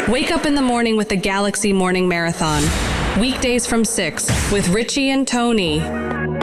Wake up in the morning with the Galaxy Morning Marathon. Weekdays from 6 with Richie and Tony.